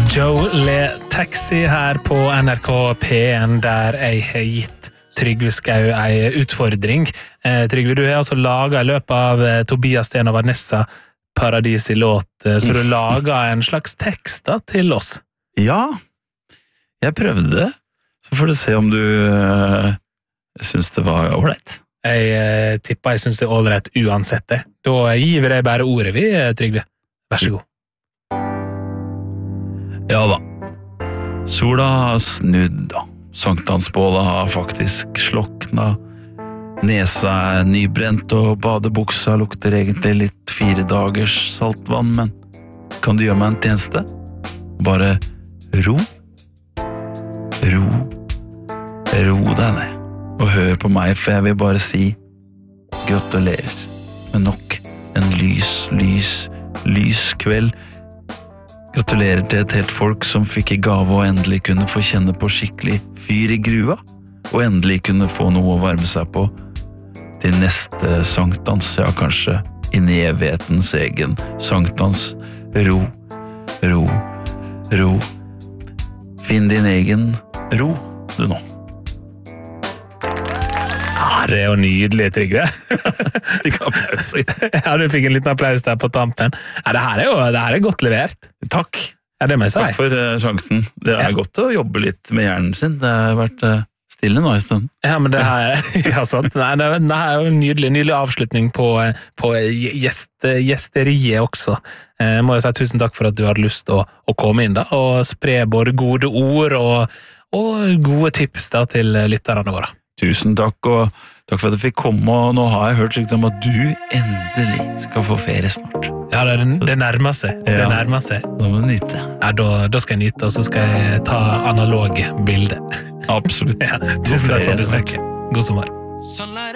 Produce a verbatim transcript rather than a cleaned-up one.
Joe Le Taxi her på N R K P en, der jeg har gitt Trygve Skau en utfordring. Eh, Trygve, du har altså laget i løpet av eh, Tobias Sten og Vanessa Paradis i låt, eh, så du laget en slags tekst da, til oss. Ja, jeg prøvde det. Så får du se om du øh, synes det var ålreit. Jeg eh, tipper jeg synes det er ålreit uansett det. Da gir vi deg bare ordet vi, Trygve. Vær så god. Ja da. Sola har snudd da. Sankthansbålet har faktisk slokna. Nesa er nybrent og badebuksa lukter egentlig litt fire dagers saltvann, men kan du gjøre meg en tjeneste? Bare ro. Ro. Ro deg ned. Og hør på meg, for jeg vil bare si gratulerer med nok en lys, lys, lys kveld. Gratulerer til et helt folk som fikk i gave og endelig kunne få kjenne på skikkelig fyr i grua, og endelig kunne få noe å varme seg på til neste sankthans, ja kanskje inn i evighetens egen sankthans. Ro, ro, ro. Finn din egen ro, du nå. Det er jo nydelig, Trygve. Fikk applaus. Ja, du fikk en liten applaus der på tampen. Ja, det her er jo det her er godt levert. Takk. Ja, det må jeg si. Takk for uh, sjansen. Det er ja. Godt å jobbe litt med hjernen sin. Det har vært uh, stille nå i stund. Ja, men det her, ja, sant. Nei, det, det her er jo en nydelig, nydelig avslutning på, på gjest, gjesteriet også. Jeg må jo si tusen takk for at du hadde lyst til å, å komme inn da, og spre både gode ord og, og gode tips da, til lytterne våre. Tusen takk, og takk for at jeg fikk komme, og nå har jeg hørt rykte om at du endelig skal få ferie snart. Ja, det, det nærmer seg. Det ja. nærmer seg. Da må du nyte. Ja, da, da skal jeg nyte, og så skal jeg ta analog bilde. Absolutt. Ja, tusen takk for besøket. God sommer.